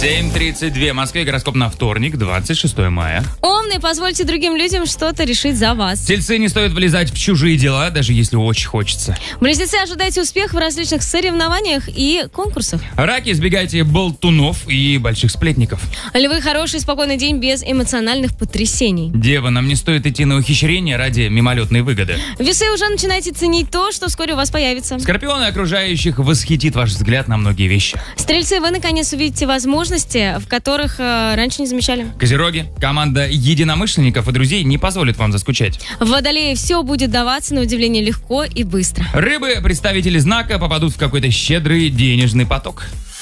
7:32. В Москве гороскоп на вторник, 26 мая. Умные, позвольте другим людям что-то решить за вас. Тельцы, не стоит влезать в чужие дела, даже если очень хочется. Близнецы, ожидайте успех в различных соревнованиях и конкурсах. Раки, избегайте болтунов и больших сплетников. Львы, хороший, спокойный день без эмоциональных потрясений. Дева, нам не стоит идти на ухищрение ради мимолетной выгоды. Весы, уже начинайте ценить то, что вскоре у вас появится. Скорпионы, окружающих восхитит ваш взгляд на многие вещи. Стрельцы, вы наконец увидите возможности, в которых раньше не замечали. Козероги, команда единомышленников и друзей не позволит вам заскучать. Водолеи, все будет даваться на удивление легко и быстро. Рыбы, представители знака, попадут в какой-то щедрый денежный поток.